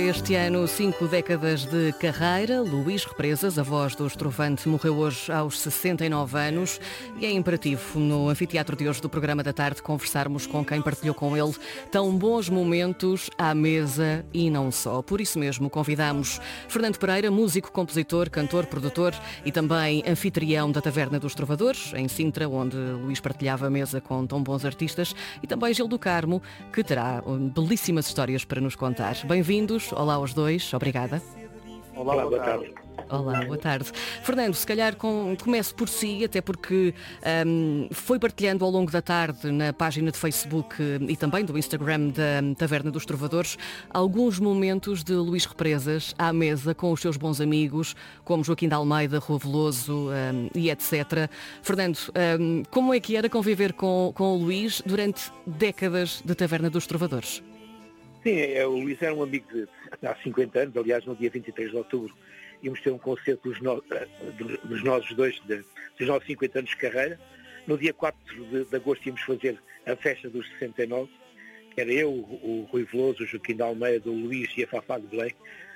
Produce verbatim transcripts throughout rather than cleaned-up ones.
Este ano, cinco décadas de carreira. Luís Represas, a voz do Estrovante, morreu hoje aos sessenta e nove anos e é imperativo, no anfiteatro de hoje do programa da tarde, conversarmos com quem partilhou com ele tão bons momentos à mesa e não só. Por isso mesmo, convidamos Fernando Pereira, músico, compositor, cantor, produtor e também anfitrião da Taverna dos Trovadores, em Sintra, onde Luís partilhava a mesa com tão bons artistas, e também Gil do Carmo, que terá belíssimas histórias para nos contar. Bem-vindos. Olá aos dois, obrigada. Olá, Olá, boa tarde. Olá, boa tarde. Fernando, se calhar com, comece por si, até porque um, foi partilhando ao longo da tarde na página de Facebook e também do Instagram da Taverna dos Trovadores alguns momentos de Luís Represas à mesa com os seus bons amigos, como Joaquim de Almeida, Rua Veloso um, e etcétera. Fernando, um, como é que era conviver com, com o Luís durante décadas de Taverna dos Trovadores? Sim, é, o Luís era um amigo de há cinquenta anos, aliás, no dia vinte e três de outubro íamos ter um concerto dos, no, dos nossos dois, de, dos nossos cinquenta anos de carreira. No dia quatro de, de agosto íamos fazer a festa dos sessenta e nove, que era eu, o, o Rui Veloso, o Joaquim de Almeida, o Luís e a Fafá de Belém.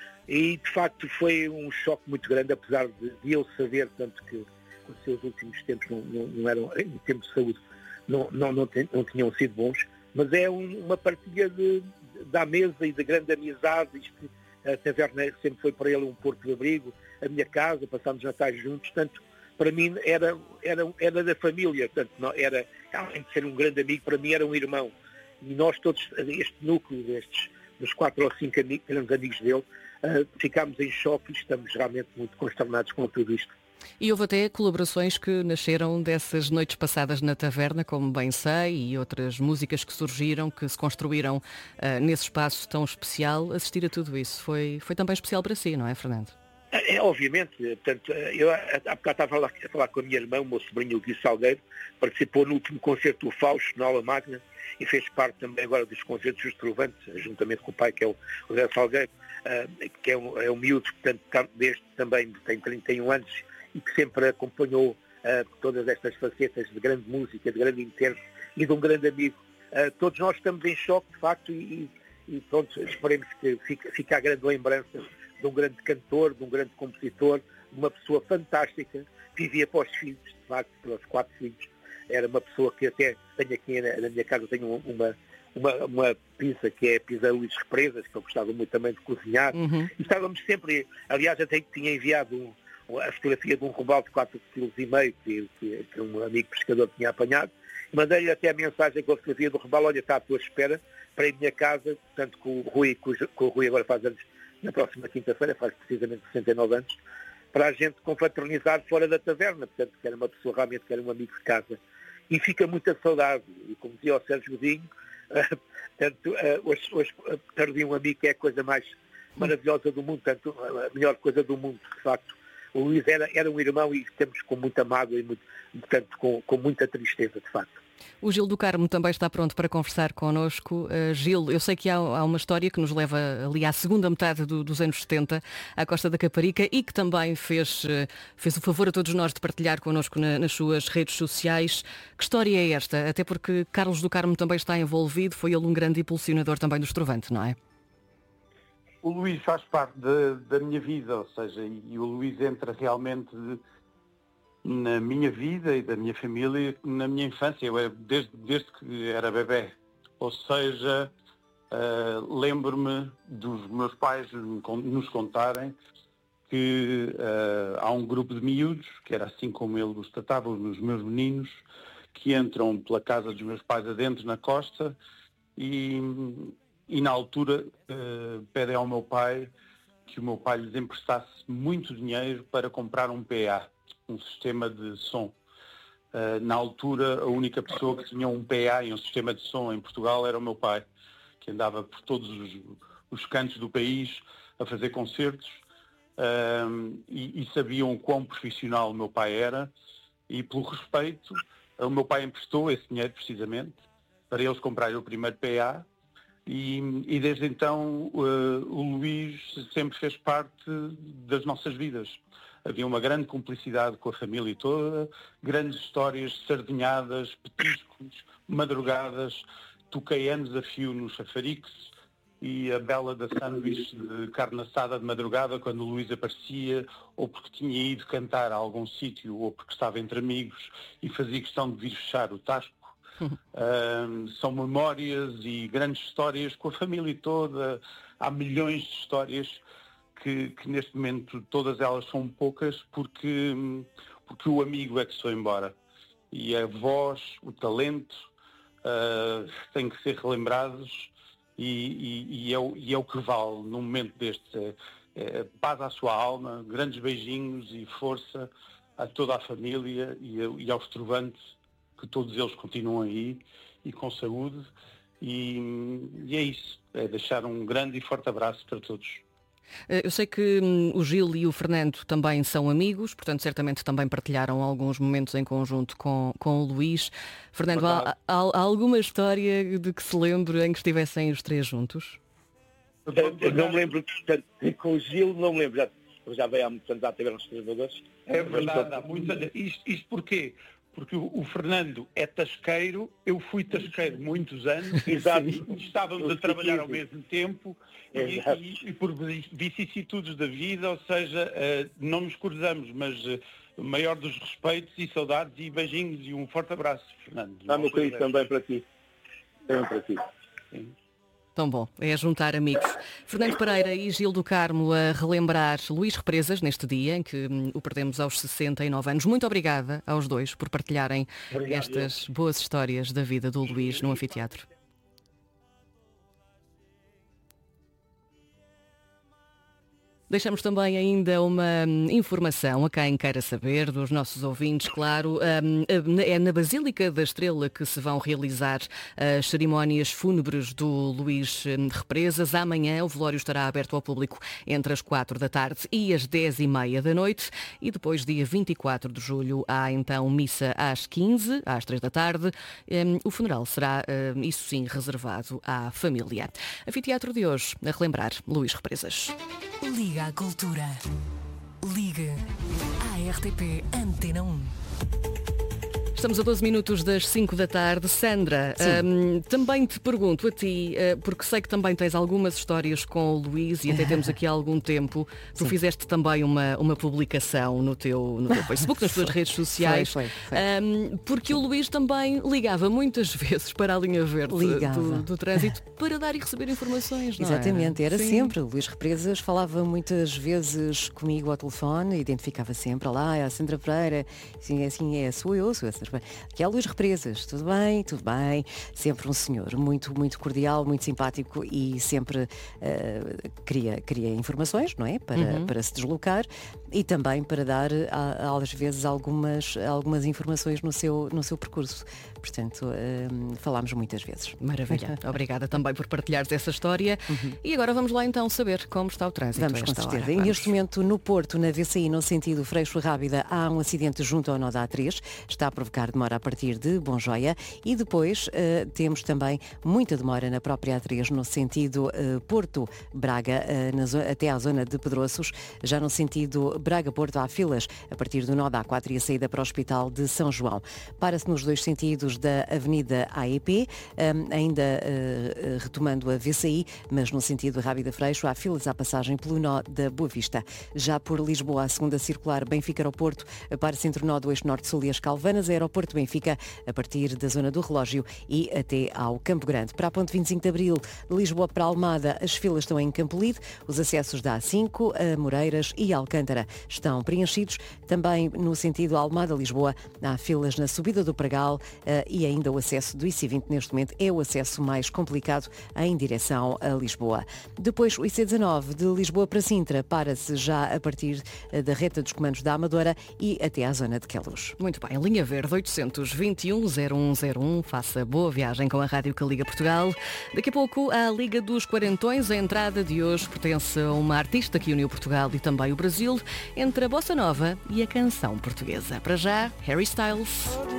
E, de facto, foi um choque muito grande, apesar de, de eu saber, tanto que os seus últimos tempos não, não, não eram, em termos de saúde, não, não, não, ten, não tinham sido bons, mas é um, uma partilha de da mesa e de grande amizade. Isto, a taverna sempre foi para ele um porto de abrigo, a minha casa, passámos natais juntos, portanto, para mim era, era, era da família, portanto, não, era, além de ser um grande amigo, para mim era um irmão. E nós todos, este núcleo destes, dos quatro ou cinco amigos, grandes amigos dele, uh, ficámos em choque e estamos realmente muito consternados com tudo isto. E houve até colaborações que nasceram dessas noites passadas na taverna, como Bem Sei, e outras músicas que surgiram, que se construíram uh, nesse espaço tão especial. Assistir a tudo isso foi, foi também especial para si, não é, Fernando? É, obviamente. Portanto, eu há bocado estava a falar, a falar com a minha irmã, o meu sobrinho, o Gui Salgueiro, participou no último concerto do Fausto, na Aula Magna, e fez parte também agora dos concertos dos Trovantes, juntamente com o pai, que é o José Salgueiro, uh, que é um, é um miúdo, portanto, desde também tem trinta e um anos, e que sempre acompanhou uh, todas estas facetas de grande música, de grande intérprete e de um grande amigo. Uh, todos nós estamos em choque, de facto, e, e pronto, esperemos que fique, fique a grande lembrança de um grande cantor, de um grande compositor, de uma pessoa fantástica, vivia para os filhos, de facto, para os quatro filhos. Era uma pessoa que até tenho aqui na, na minha casa, tenho uma, uma, uma pizza que é a pizza Luís Represas, que eu gostava muito também de cozinhar. Uhum. E estávamos sempre, aliás, até tinha enviado um, a fotografia de um robalo de quatro vírgula cinco quilos que, que, que um amigo pescador tinha apanhado. Mandei-lhe até a mensagem com a fotografia do robalo: olha, está à tua espera para ir à minha casa, portanto, com o Rui, com o, com o Rui agora faz anos, na próxima quinta-feira, faz precisamente sessenta e nove anos, para a gente confraternizar fora da taverna, portanto, que era uma pessoa realmente que era um amigo de casa. E fica muita saudade, e como dizia o Sérgio Godinho, uh, portanto, uh, hoje, hoje uh, perdi um amigo que é a coisa mais maravilhosa do mundo, portanto, a melhor coisa do mundo, de facto. O Luís era, era um irmão e estamos com muita mágoa e, muito, portanto, com, com muita tristeza, de facto. O Gil do Carmo também está pronto para conversar connosco. Uh, Gil, eu sei que há, há uma história que nos leva ali à segunda metade do, dos anos setenta, à Costa da Caparica, e que também fez, uh, fez o favor a todos nós de partilhar connosco na, nas suas redes sociais. Que história é esta? Até porque Carlos do Carmo também está envolvido, foi ele um grande impulsionador também do Estrovante, não é? O Luís faz parte da, da minha vida, ou seja, e o Luís entra realmente na minha vida e da minha família, na minha infância, eu, desde, desde que era bebê. Ou seja, uh, lembro-me dos meus pais nos contarem que uh, há um grupo de miúdos, que era assim como ele os tratava, os meus meninos, que entram pela casa dos meus pais adentro na costa e... E na altura uh, pedem ao meu pai que o meu pai lhes emprestasse muito dinheiro para comprar um P A, um sistema de som. Uh, na altura a única pessoa que tinha um P A e um sistema de som em Portugal era o meu pai, que andava por todos os, os cantos do país a fazer concertos uh, e, e sabiam o quão profissional o meu pai era, e pelo respeito o meu pai emprestou esse dinheiro precisamente para eles comprarem o primeiro P A. E, e desde então uh, o Luís sempre fez parte das nossas vidas. Havia uma grande cumplicidade com a família toda, grandes histórias sardinhadas, petiscos, madrugadas. Toquei anos a fio no Chafariques, e a bela da sanduíche de carne assada de madrugada quando o Luís aparecia, ou porque tinha ido cantar a algum sítio, ou porque estava entre amigos e fazia questão de vir fechar o tasco. Uh, são memórias e grandes histórias com a família toda. Há milhões de histórias que, que neste momento todas elas são poucas porque, porque o amigo é que se foi embora. E a voz, o talento uh, têm que ser relembrados e, e, e, é o, e é o que vale num momento destes. É, é paz à sua alma, grandes beijinhos e força a toda a família e, a, e aos trovantes, que todos eles continuam aí e com saúde, e, e é isso, é deixar um grande e forte abraço para todos. Eu sei que hum, o Gil e o Fernando também são amigos, portanto certamente também partilharam alguns momentos em conjunto com, com o Luís. Fernando, há, há, há alguma história de que se lembre em que estivessem os três juntos? Eu não me lembro, portanto, com o Gil não me lembro, já, já veio há muitos anos, já tiveram os três jogadores. É verdade, há muita... isto, isto porquê? Porque o, o Fernando é tasqueiro, eu fui tasqueiro muitos anos, Exato. Estávamos a trabalhar ao mesmo tempo e, e, e por vicissitudes da vida, ou seja, uh, não nos cruzamos, mas uh, o maior dos respeitos e saudades e beijinhos e um forte abraço, Fernando. Ah, meu querido, também para ti. Também para ti. Sim. Tão bom, é juntar amigos. Fernando Pereira e Gil do Carmo a relembrar Luís Represas neste dia em que hum, o perdemos aos sessenta e nove anos. Muito obrigada aos dois por partilharem Obrigado, estas eu. boas histórias da vida do Luís no anfiteatro. Deixamos também ainda uma informação a quem queira saber, dos nossos ouvintes, claro. É na Basílica da Estrela que se vão realizar as cerimónias fúnebres do Luís Represas. Amanhã o velório estará aberto ao público entre as quatro da tarde e as dez e meia da noite. E depois, dia vinte e quatro de julho, há então missa às quinze, às três da tarde. O funeral será, isso sim, reservado à família. Anfiteatro de hoje, a relembrar Luís Represas. Liga à Cultura. Ligue à R T P Antena um. Estamos a doze minutos das cinco da tarde. Sandra, um, também te pergunto a ti, uh, porque sei que também tens algumas histórias com o Luís e até temos aqui há algum tempo. Tu Sim. fizeste também uma, uma publicação no teu, no teu Facebook, nas tuas redes sociais, foi, foi, foi. Um, porque o Luís também ligava muitas vezes para a linha verde do, do trânsito para dar e receber informações. Não Exatamente, é? era Sim. sempre. O Luís Represas falava muitas vezes comigo ao telefone, identificava sempre, olá, é a Sandra Pereira, assim, assim é, sou eu, sou essa. Que é o Luís Represas, tudo bem, tudo bem, sempre um senhor muito, muito cordial, muito simpático e sempre uh, queria, queria informações, não é? Para, uhum. para se deslocar e também para dar, às vezes, algumas, algumas informações no seu, no seu percurso. Portanto, uh, falámos muitas vezes. Maravilha. Obrigada também por partilhares essa história. Uhum. E agora vamos lá então saber como está o trânsito. Vamos, com certeza. Hora. E Vamos. neste momento, no Porto, na V C I, no sentido Freixo-Rábida, há um acidente junto ao nó da A três. Está a provocar demora a partir de Bonjoia. E depois uh, temos também muita demora na própria A três, no sentido uh, Porto-Braga, uh, na zona, até à zona de Pedroços. Já no sentido Braga-Porto, há filas a partir do nó da A quatro e a saída para o Hospital de São João. Para-se nos dois sentidos da Avenida A E P, um, ainda uh, retomando a V C I, mas no sentido Rábida-Freixo, há filas à passagem pelo nó da Boa Vista. Já por Lisboa, a segunda circular Benfica-Aeroporto, para-se entre o nó do Eixo Norte-Sul e as Calvanas, Aeroporto Benfica, a partir da zona do Relógio e até ao Campo Grande. Para a Ponte vinte e cinco de Abril, de Lisboa para Almada, as filas estão em Campolide, os acessos da A cinco, a Moreiras e Alcântara estão preenchidos. Também no sentido Almada-Lisboa, há filas na subida do Pragal uh, e ainda o acesso do I C vinte neste momento é o acesso mais complicado em direção a Lisboa. Depois o I C dezanove de Lisboa para Sintra para-se já a partir uh, da reta dos comandos da Amadora e até à zona de Queluz. Muito bem, linha verde oitocentos e vinte e um zero um zero um. Faça boa viagem com a Rádio que Liga Portugal. Daqui a pouco a Liga dos Quarentões. A entrada de hoje pertence a uma artista que uniu Portugal e também o Brasil entre a bossa nova e a canção portuguesa. Para já, Harry Styles.